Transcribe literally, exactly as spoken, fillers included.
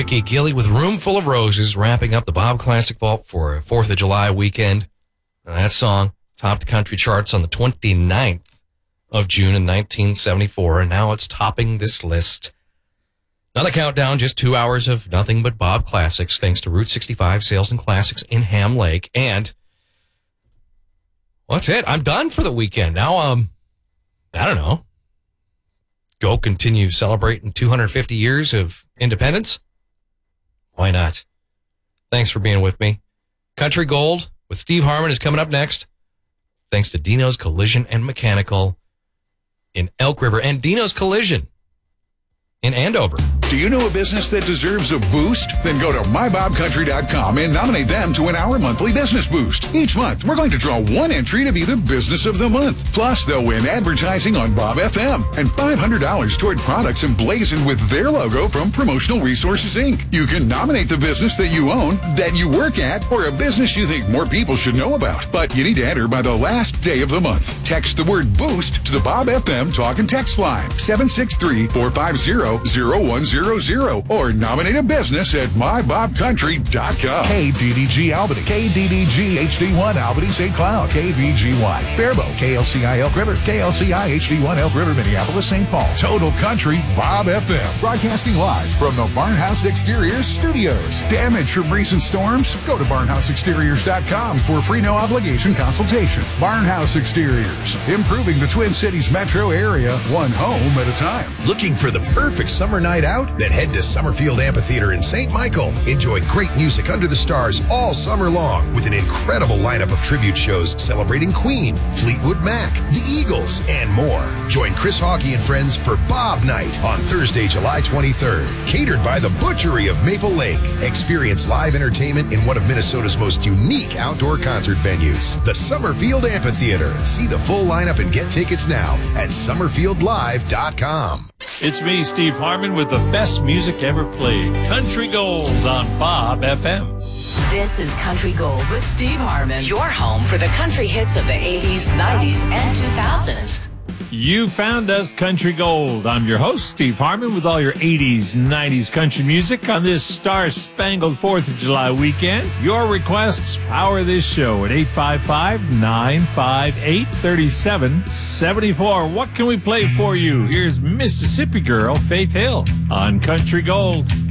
Ricky Gilly with Room Full of Roses, wrapping up the Bob Classic Vault for fourth of July weekend. And that song topped the country charts on the twenty-ninth of June in nineteen seventy-four, and now it's topping this list. Another countdown, just two hours of nothing but Bob classics, thanks to Route sixty-five Sales and Classics in Ham Lake. And well, that's it. I'm done for the weekend. Now, um, I don't know. Go continue celebrating two hundred fifty years of independence? Why not? Thanks for being with me. Country Gold with Steve Harmon is coming up next. Thanks to Dino's Collision and Mechanical in Elk River and Dino's Collision in Andover. Do you know a business that deserves a boost? Then go to my bob country dot com and nominate them to win our monthly business boost. Each month, we're going to draw one entry to be the business of the month. Plus, they'll win advertising on Bob F M and five hundred dollars toward products emblazoned with their logo from Promotional Resources, Incorporated. You can nominate the business that you own, that you work at, or a business you think more people should know about. But you need to enter by the last day of the month. Text the word boost to the Bob F M talk and text line seven six three, four five zero, zero one zero zero or nominate a business at my bob country dot com. K D D G Albany, K D D G H D one Albany Saint Cloud, K V G Y Faribault, K L C I Elk River, K L C I H D one Elk River, Minneapolis, Saint Paul. Total Country Bob F M. Broadcasting live from the Barnhouse Exteriors Studios. Damage from recent storms? Go to barnhouse exteriors dot com for a free no obligation consultation. Barnhouse Exteriors, improving the Twin Cities metro area one home at a time. Looking for the perfect summer night out? Then head to Summerfield Amphitheater in Saint Michael. Enjoy great music under the stars all summer long with an incredible lineup of tribute shows celebrating Queen, Fleetwood Mac, the Eagles, and more. Join Chris Hawkey and friends for Bob Night on Thursday, July twenty-third. Catered by the Butchery of Maple Lake. Experience live entertainment in one of Minnesota's most unique outdoor concert venues, the Summerfield Amphitheater. See the full lineup and get tickets now at summerfield live dot com. It's me, Steve Harmon, with the best music ever played. Country Gold on Bob F M. This is Country Gold with Steve Harmon, your home for the country hits of the eighties, nineties, and two thousands. You found us, Country Gold. I'm your host, Steve Harmon, with all your eighties, nineties country music on this star-spangled fourth of July weekend. Your requests power this show at eight five five, nine five eight, three seven seven four. What can we play for you? Here's Mississippi Girl, Faith Hill on Country Gold.